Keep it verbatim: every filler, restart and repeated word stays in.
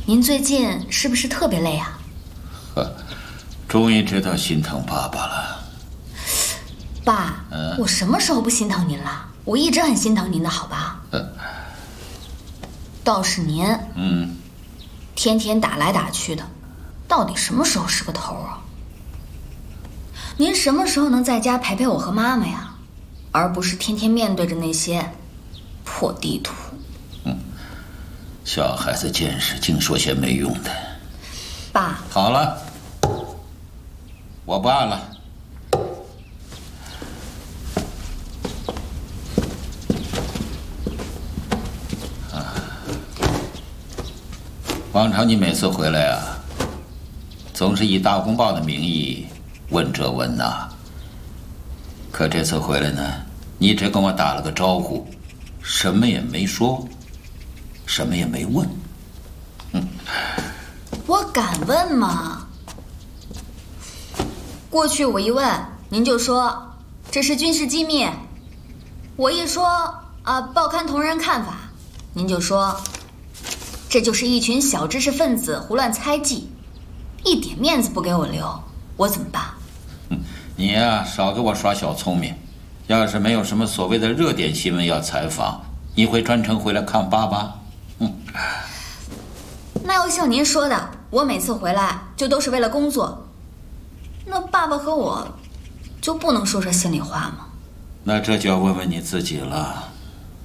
您最近是不是特别累啊？ 呵，终于知道心疼爸爸了。 爸，嗯、我什么时候不心疼您了？我一直很心疼您的，好吧？嗯、倒是您，嗯，天天打来打去的，到底什么时候是个头啊？您什么时候能在家陪陪我和妈妈呀？而不是天天面对着那些破地图。 嗯，小孩子见识净说些没用的。 爸， 好了，我不按了。往常你每次回来啊，总是以大公报的名义问这问那。可这次回来呢，你只跟我打了个招呼，什么也没说，什么也没问。嗯， 我敢问吗？过去我一问，您就说这是军事机密；我一说啊，报刊同仁看法，您就说这就是一群小知识分子胡乱猜忌，一点面子不给我留，我怎么办？ 你呀、啊，少给我耍小聪明。要是没有什么所谓的热点新闻要采访，你会专程回来看爸爸？嗯。 那要像您说的，我每次回来就都是为了工作，那爸爸和我就不能说说心里话吗？ 那这就要问问你自己了。